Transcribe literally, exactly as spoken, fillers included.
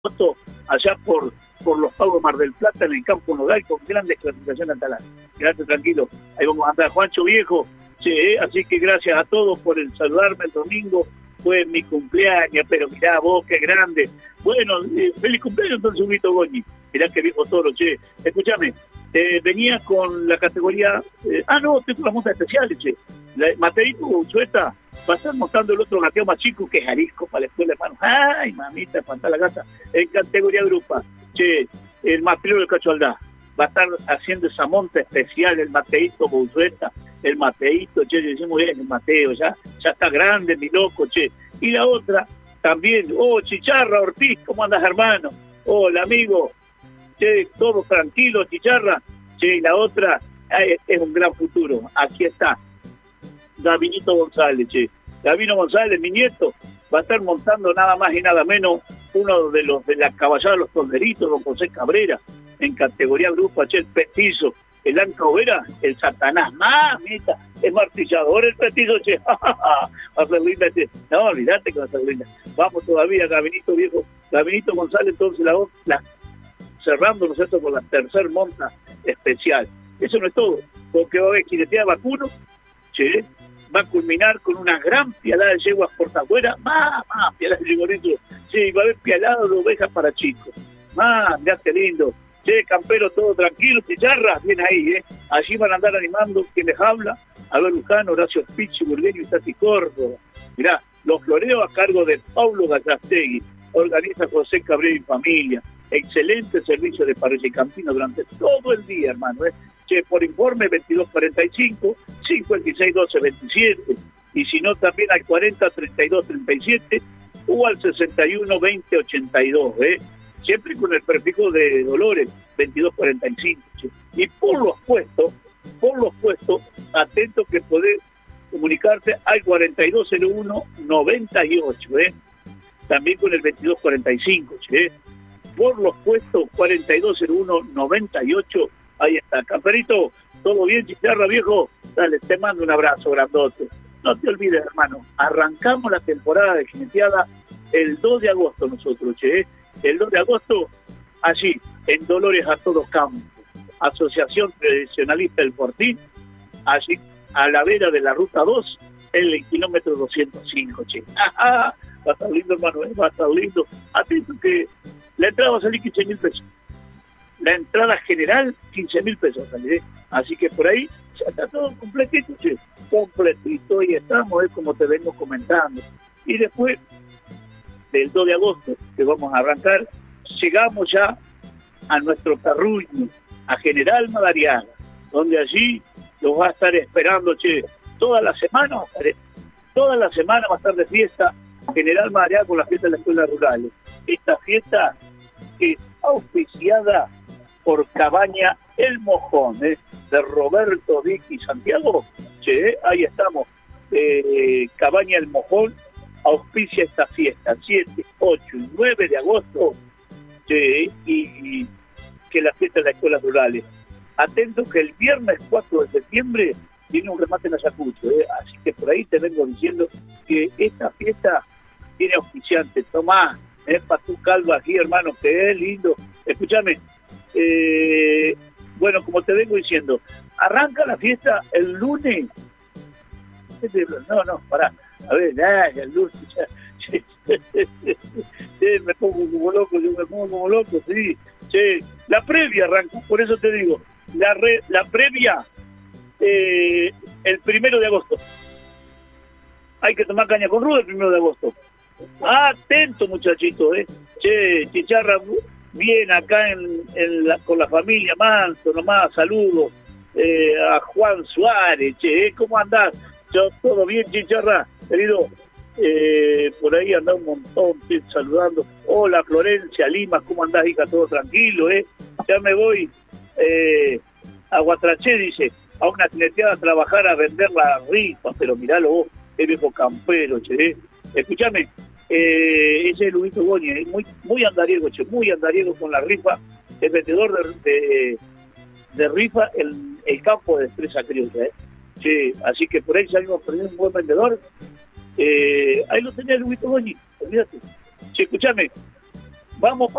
agosto allá por, por los Pagos Mar del Plata, en el campo Nogal, con grandes clasificaciones atalán. Quédate tranquilo, ahí vamos a andar. Juancho viejo, che, eh, así que gracias a todos por el saludarme el domingo. Fue mi cumpleaños, pero mirá vos, qué grande. Bueno, eh, feliz cumpleaños entonces, Huguito Goñi. Mirá qué viejo toro, che. Escúchame, eh, venía con la categoría... Eh, ah, no, tengo las montas especiales, che. La, Mateito Unzueta va a estar montando el otro gateo más chico, que es Jalisco, para la escuela, hermano. Ay, mamita, espantá la gata. En categoría grupa, che, el Mateo del Cacho Aldá va a estar haciendo esa monta especial, el Mateito Unzueta. El Mateito, che, decimos bien, el Mateo, ya, ya está grande, mi loco, che. Y la otra, también, oh, Chicharra Ortiz, ¿cómo andas, hermano? Hola, amigo, che, todo tranquilo, Chicharra. Che, y la otra, ay, es un gran futuro, aquí está, Gavinito González, che. Gavino González, mi nieto, va a estar montando nada más y nada menos uno de los de la caballada de los tonderitos, don José Cabrera, en categoría grupo, che, el petizo, el Anca Overa, el Satanás, mamita, es martillador el petizo, che, va a ser linda, che. No, olvídate que va a ser linda. Vamos todavía, Gavinito viejo, Gavinito González, entonces la, la cerrando, ¿no es cierto?, con la tercer monta especial. Eso no es todo, porque va a haber jineteada vacuno, che, va a culminar con una gran pialada de yeguas portafuera, más, más, pialada de yegoritos, sí, va a haber pialada de ovejas para chicos, más, mirá qué lindo, che, campero, todo tranquilo, Chicharra, bien ahí, eh, allí van a andar animando quien les habla, Abel Luján, Horacio Pichi, Burgueño y Tati Córdoba, mirá, los floreos a cargo de Paulo Gallastegui, organiza José Cabrera y familia, excelente servicio de parrilla y campino durante todo el día, hermano, eh. Che, por informe veintidós cuarenta y cinco, cincuenta y seis doce veintisiete, y si no también al cuarenta treinta y dos treinta y siete o al sesenta y uno veinte ochenta y dos, ¿eh? Siempre con el prefijo de Dolores, veintidós cuarenta y cinco. Che. Y por los puestos, por los puestos, atento que podés comunicarte al cuarenta y dos cero uno noventa y ocho, ¿eh? También con el veintidós cuarenta y cinco, che. Por los puestos cuarenta y dos cero uno noventa y ocho. Ahí está, Camperito, ¿todo bien, Chicharra, viejo? Dale, te mando un abrazo grandote. No te olvides, hermano, arrancamos la temporada de jineteada el dos de agosto nosotros, che. El dos de agosto, allí, en Dolores a Todo Campo, Asociación Tradicionalista del Fortín, allí, a la vera de la Ruta dos, en el kilómetro doscientos cinco, che. Va a estar lindo, hermano, ¿eh? Va a estar lindo. Atento que la entrada va a salir quince mil pesos. La entrada general, quince mil pesos, ¿eh? Así que por ahí ya está todo completito, che. Completito, y estamos, es como te vengo comentando. Y después del dos de agosto, que vamos a arrancar, llegamos ya a nuestro Carruño, a General Madariaga, donde allí los va a estar esperando, che, toda la semana, toda la semana va a estar de fiesta General Madariaga con la fiesta de las escuelas rurales. Esta fiesta es auspiciada por Cabaña El Mojón, ¿eh? De Roberto, Vicky Santiago, che, ahí estamos, eh, Cabaña El Mojón auspicia esta fiesta, siete, ocho y nueve de agosto, che, y, y que la fiesta de las escuelas rurales. Atento que el viernes cuatro de septiembre tiene un remate en Ayacucho, ¿eh? Así que por ahí te vengo diciendo que esta fiesta tiene auspiciante. Tomás, ¿eh? Para tu calvo aquí, hermano, que es lindo. Escúchame, eh, bueno, como te vengo diciendo, arranca la fiesta el lunes. No, no, pará. A ver, ya, ya el lunes, ya. Sí, me pongo como loco, yo me pongo como loco, sí. Sí. La previa arranca, por eso te digo, la, re, la previa eh, el primero de agosto. Hay que tomar caña con ruda el primero de agosto. Atento, muchachito, eh. Che, Chicharra, bien acá en, en la, con la familia Manso, nomás, saludos eh, a Juan Suárez, che, ¿eh? ¿Cómo andás? Yo, todo bien, Chicharra, querido. Eh, por ahí anda un montón, che, saludando. Hola, Florencia, Lima, ¿cómo andás, hija? Todo tranquilo, ¿eh? Ya me voy eh, a Guatraché, dice, a una jineteada a trabajar a vender la rifa, pero miralo vos, el viejo campero, che, ¿eh? Escúchame, eh, ese es Luguito Goñi, ¿eh? muy, muy andariego, che, muy andariego con la rifa, el vendedor de, de, de rifa, el, el campo de Destreza Criolla, ¿eh? Che, así que por ahí salimos perdiendo un buen vendedor. Eh, ahí lo tenía Luguito Goñi, olvídate. Che, escúchame, vamos